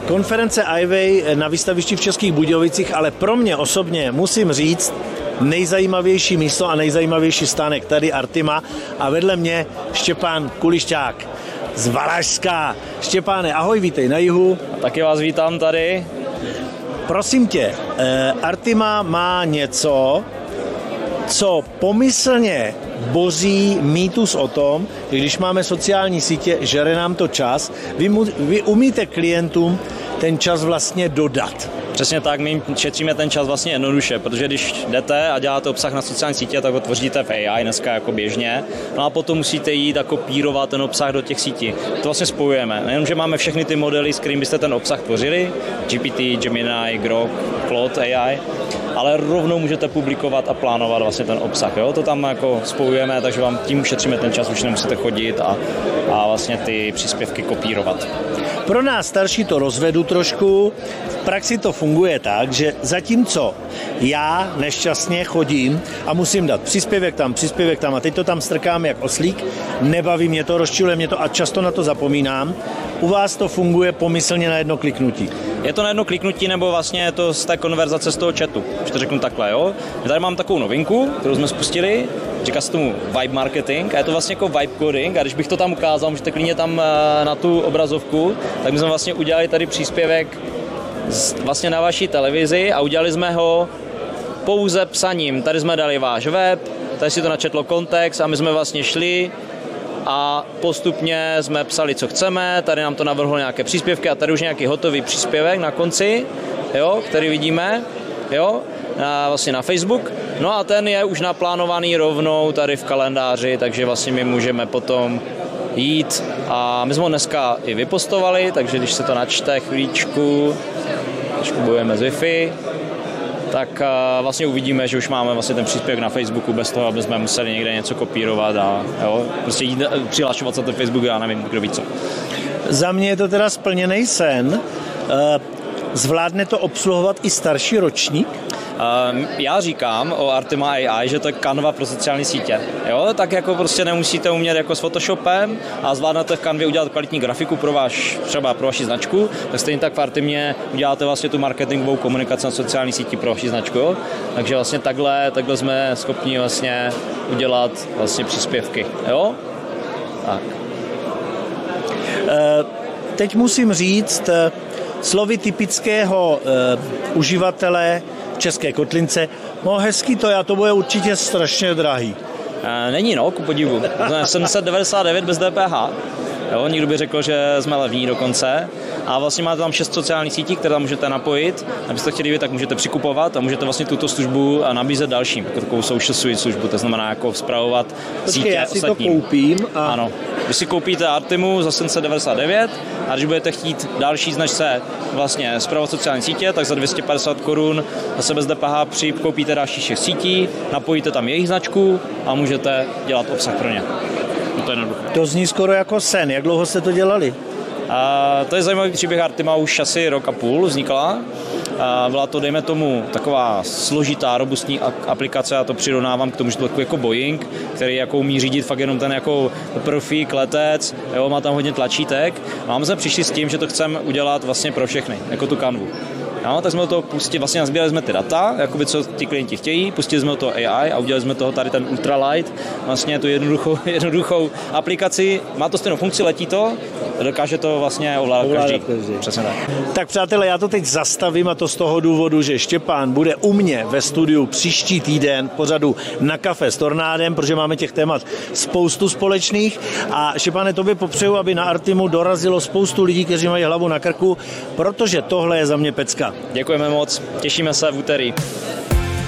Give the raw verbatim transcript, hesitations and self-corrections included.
Konference I W A na výstavišti v Českých Budějovicích, ale pro mě osobně musím říct, nejzajímavější místo a nejzajímavější stánek tady Artima a vedle mě Štěpán Kulišťák z Valašska. Štěpáne, ahoj, vítej na jihu. Taky vás vítám tady. Prosím tě, Artima má něco, co pomyslně boří mýtus o tom, že když máme sociální sítě, žere nám to čas. Vy, mu, vy umíte klientům ten čas vlastně dodat. Přesně tak, my šetříme ten čas vlastně jednoduše, protože když jdete a děláte obsah na sociální sítě, tak ho tvoříte v A I dneska jako běžně, no a potom musíte jít a kopírovat ten obsah do těch sítí. To vlastně spojujeme. Nejenom, že máme všechny ty modely, s kterými byste ten obsah tvořili, G P T, Gemini, Grok, Claude A I, ale rovnou můžete publikovat a plánovat vlastně ten obsah. Jo? To tam jako spojujeme, takže vám tím ušetříme ten čas, už nemusíte chodit a, a vlastně ty příspěvky kopírovat. Pro nás starší to rozvedu trošku. V praxi to funguje tak, že zatímco já nešťastně chodím a musím dát příspěvek tam, příspěvek tam a teď to tam strkám jak oslík, nebaví mě to, rozčiluje mě to a často na to zapomínám. U vás to funguje pomyslně na jedno kliknutí. Je to na jedno kliknutí, nebo vlastně je to z té konverzace z toho chatu, když to řeknu takhle, jo. Já tady mám takovou novinku, kterou jsme spustili, říká se tomu vibe marketing a je to vlastně jako vibe coding a když bych to tam ukázal, můžete klidně tam na tu obrazovku, tak my jsme vlastně udělali tady příspěvek vlastně na vaší televizi a udělali jsme ho pouze psaním. Tady jsme dali váš web, tady si to načetlo kontext a my jsme vlastně šli a postupně jsme psali, co chceme, tady nám to navrhlo nějaké příspěvky a tady už nějaký hotový příspěvek na konci, jo, který vidíme, jo, na, vlastně na Facebook. No a ten je už naplánovaný rovnou tady v kalendáři, takže vlastně my můžeme potom jít a my jsme ho dneska i vypostovali, takže když se to načte chvíličku, když bojujeme s Wi-Fi, tak vlastně uvidíme, že už máme vlastně ten příspěvek na Facebooku bez toho, aby jsme museli někde něco kopírovat a jo, prostě jít přihlašovat se na ten Facebook, já nevím, kdo ví co. Za mě je to teda splněný sen. Zvládne to obsluhovat i starší ročník? Já říkám o Artima A I, že to je kanva pro sociální sítě. Jo? Tak jako prostě nemusíte umět jako s Photoshopem a zvládnete v kanvě udělat kvalitní grafiku pro váš, třeba pro vaši značku, tak stejně tak v Artimě uděláte vlastně tu marketingovou komunikaci na sociální síti pro vaši značku. Jo? Takže vlastně takhle, takhle jsme schopni vlastně udělat vlastně příspěvky. Jo? Tak. Teď musím říct slovy typického uh, uživatele České Kotlince, no hezký to, já to bude určitě strašně drahý. Není, no, ku podivu. sedm set devadesát devět bez D P H. Jo, někdo by řekl, že jsme levní dokonce. A vlastně máte tam šest sociálních sítí, které tam můžete napojit. Abyste chtěli vidět, tak můžete přikupovat a můžete vlastně tuto službu nabízet dalším, jako takovou social suite službu, to znamená jako spravovat sítě já si ostatním. To koupím. A... Ano. Když si koupíte Artimu za sedm set devadesát devět a když budete chtít další značce vlastně spravovat sociální sítě, tak za dvě stě padesát korun zase bez D P H přikoupíte další šest sítí, napojíte tam jejich značku a můžete dělat obsah pro ně. No to je jednoduché. To zní skoro jako sen. Jak dlouho jste to dělali? A to je zajímavý příběh. Artima už asi rok a půl vznikla. A byla to, dejme tomu, taková složitá, robustní aplikace, já to přirovnávám k tomu, že to takový jako Boeing, který jako umí řídit fakt jenom ten jako profík, letec, jo, má tam hodně tlačítek. A my jsme přišli s tím, že to chceme udělat vlastně pro všechny, jako tu kanvu. No, tak jsme do toho pustili, vlastně nazbírali jsme ty data, jakoby co ti klienti chtějí, pustili jsme do toho A I a udělali jsme toho tady ten ultralight, vlastně tu jednoduchou, jednoduchou aplikaci, má to stejnou funkci, letí to, dokáže to vlastně ovládat, ovládat každý. každý. Přesně tak. Tak přátelé, já to teď zastavím a to z toho důvodu, že Štěpán bude u mě ve studiu příští týden pořadu Na kafe s Tornádem, protože máme těch témat spoustu společných a Štěpáne, tobě popřeju, aby na Artimu dorazilo spoustu lidí, kteří mají hlavu na krku, protože tohle je za mě pecka. Děkujeme moc, těšíme se v úterý.